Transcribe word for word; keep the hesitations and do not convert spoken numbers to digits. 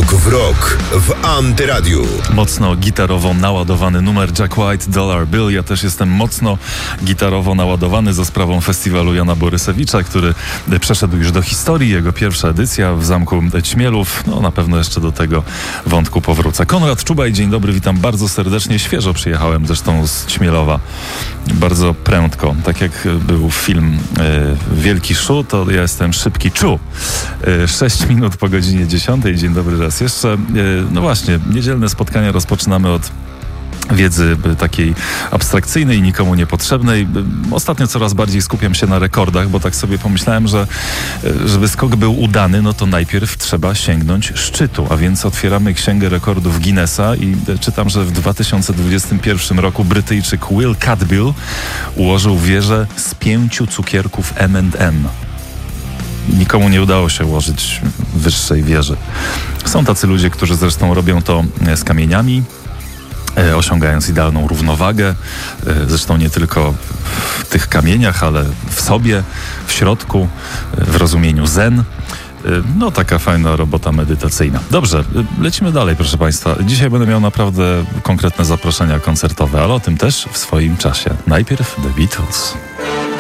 Rok w rok w Antyradiu. Mocno gitarowo naładowany numer Jack White, Dollar Bill. Ja też jestem mocno gitarowo naładowany za sprawą festiwalu Jana Borysewicza, który przeszedł już do historii. Jego pierwsza edycja w Zamku Ćmielów. No na pewno jeszcze do tego wątku powrócę. Konrad Czubaj, dzień dobry, witam bardzo serdecznie. Świeżo przyjechałem zresztą z Ćmielowa. Bardzo prędko. Tak jak był film y, Wielki Szu, to ja jestem szybki Czu. Y, sześć minut po godzinie dziesiątej. Dzień dobry raz jeszcze. Y, no właśnie, niedzielne spotkania rozpoczynamy od wiedzy takiej abstrakcyjnej, nikomu niepotrzebnej. Ostatnio coraz bardziej skupiam się na rekordach, bo tak sobie pomyślałem, że żeby skok był udany, no to najpierw trzeba sięgnąć szczytu, a więc otwieramy Księgę Rekordów Guinnessa i czytam, że w dwa tysiące dwudziestym pierwszym roku Brytyjczyk Will Cadbill ułożył wieżę z pięciu cukierków M and M. Nikomu nie udało się ułożyć wyższej wieży. Są tacy ludzie, którzy zresztą robią to z kamieniami, osiągając idealną równowagę, zresztą nie tylko w tych kamieniach, ale w sobie, w środku, w rozumieniu zen. No taka fajna robota medytacyjna. Dobrze, lecimy dalej, proszę Państwa. Dzisiaj będę miał naprawdę konkretne zaproszenia koncertowe, ale o tym też w swoim czasie. Najpierw The Beatles.